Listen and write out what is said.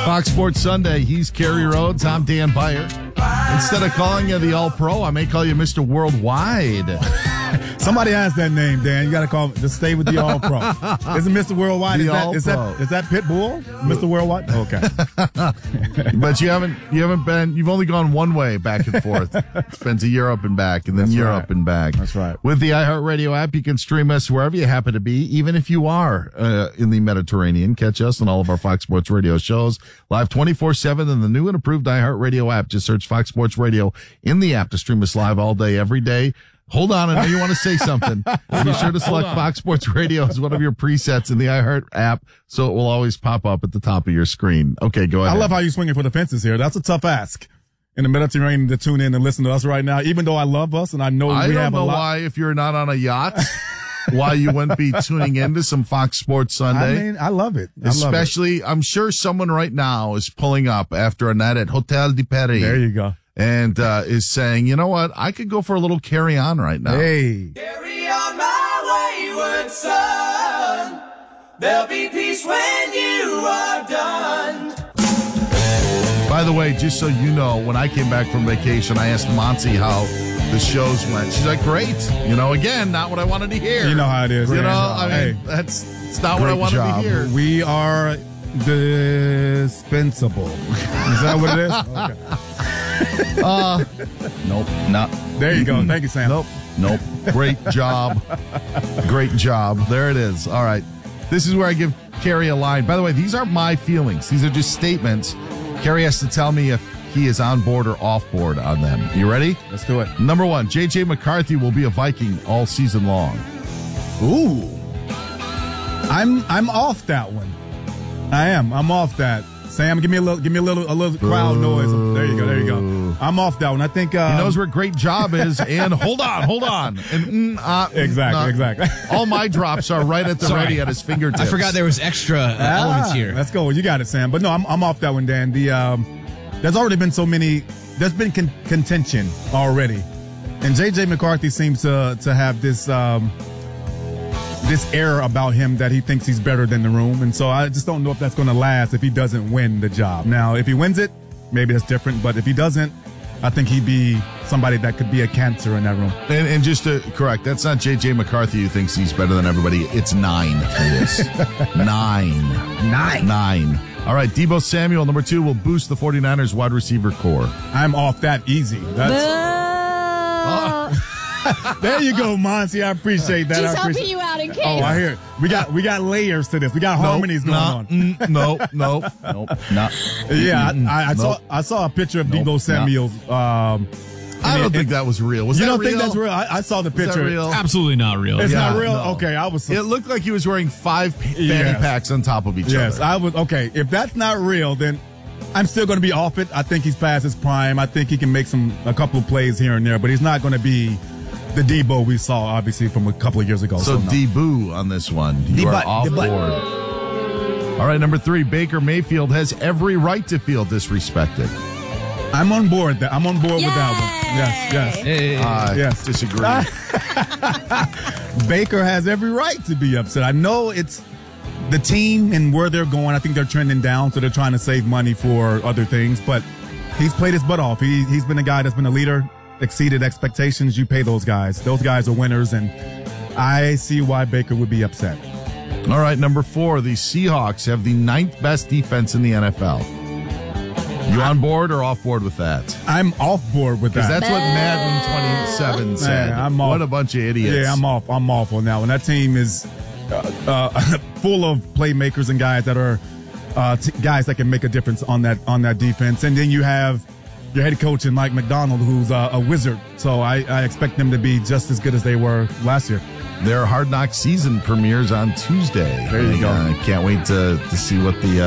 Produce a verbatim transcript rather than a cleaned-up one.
Fox Sports Sunday. He's Kerry Rhodes. I'm Dan Beyer. Instead of calling you the All-Pro, I may call you Mister Worldwide. Somebody has that name, Dan. You got to call. Just stay with the All-Pro. Isn't Mister Worldwide? The Is that, All-Pro. is that is that Pitbull? Mister Worldwide? Okay. But you haven't you haven't been. You've only gone one way back and forth. It's been to Europe and back, and then That's Europe right. and back. That's right. With the iHeartRadio app, you can stream us wherever you happen to be, even if you are uh, in the Mediterranean. Catch us on all of our Fox Sports Radio shows live twenty-four seven in the new and improved iHeartRadio app. Just search Fox Sports Radio in the app to stream us live all day, every day. Hold on, I know you want to say something. Be sure to select Fox Sports Radio as one of your presets in the iHeart app, so it will always pop up at the top of your screen. Okay, go ahead. I love how you're swinging for the fences here. That's a tough ask in the Mediterranean to tune in and listen to us right now, even though I love us and I know I we don't have know a lot. why, if you're not on a yacht, why you wouldn't be tuning into some Fox Sports Sunday. I mean, I love it. I Especially, love I'm sure someone right now is pulling up after a night at Hotel de Paris. it. There you go. And uh, is saying, you know what, I could go for a little carry on right now. Hey. Carry on my wayward son. There'll be peace when you are done. By the way, just so you know, when I came back from vacation, I asked Monty how the shows went. She's like, great. You know, again, not what I wanted to hear. You know how it is. You man. know, I mean, Hey. that's it's not what I Great wanted job. to hear. We are dispensable. Is that what it is? Okay. Uh, Nope, not. There you go. Thank you, Sam. Nope. Nope. Great job. Great job. There it is. All right. This is where I give Kerry a line. By the way, these aren't my feelings. These are just statements. Kerry has to tell me if he is on board or off board on them. You ready? Let's do it. Number one, J J McCarthy will be a Viking all season long. Ooh. I'm I'm off that one. I am. I'm off that. Sam, give me a little give me a little a little crowd noise. There you go. There you go. I'm off that one. I think um, He knows where great job is. And hold on, hold on. And mm, uh, Exactly, uh, exactly. All my drops are right at the Sorry. ready at his fingertips. I forgot there was extra uh, elements Ah, here. Let's go. You got it, Sam. But no, I'm I'm off that one, Dan. The um, there's already been so many. There's been con- contention already, and J J McCarthy seems to to have this um, this air about him that he thinks he's better than the room, and so I just don't know if that's going to last if he doesn't win the job. Now, if he wins it, maybe that's different. But if he doesn't, I think he'd be somebody that could be a cancer in that room. And, and just to correct, that's not J J McCarthy who thinks he's better than everybody. It's nine for this. Nine. Nine. Nine. All right, Deebo Samuel, number two, will boost the 49ers wide receiver core. I'm off that easy. That's, there you go, Monty. I appreciate that. Just I helping appreciate you out in case. Oh, I hear it. We got we got layers to this. We got harmonies going nah, on. mm, no, no. Nope, not. Yeah, I, I, I saw Nope. I saw a picture of Nope, Deebo no. Samuel. Um, I don't it- think that was real. Was you that don't real? think that's real? I, I saw the Was picture. that real? Absolutely not real. It's Yeah, not real. no. Okay, I was. It looked like he was wearing five fanny Yes. packs on top of each yes, other. I was. Okay, if that's not real, then I'm still going to be off it. I think he's past his prime. I think he can make some a couple of plays here and there, but he's not going to be the Deebo we saw, obviously, from a couple of years ago. So, So, no. D-Boo on this one. You D-Butt, are off D-Butt. board. All right, number three, Baker Mayfield has every right to feel disrespected. I'm on board. That I'm on board with that one. Yes, yes. Hey, I Yes. disagree. Baker has every right to be upset. I know it's the team and where they're going. I think they're trending down, so they're trying to save money for other things. But he's played his butt off. He, he's been a guy that's been a leader, exceeded expectations. You pay those guys. Those guys are winners, and I see why Baker would be upset. All right, number four, the Seahawks have the ninth best defense in the N F L. You on board or off board with that? I'm off board with Because that. that's what Madden twenty-seven said. Man, I'm off. What a bunch of idiots. Yeah, I'm off. I'm off on that one. That team is uh, uh, full of playmakers and guys that are uh, t- guys that can make a difference on that on that defense. And then you have your head coach in Mike McDonald, who's uh, a wizard. So I, I expect them to be just as good as they were last year. Their Hard Knock season premieres on Tuesday. There you go. I can't wait to, to see what the uh,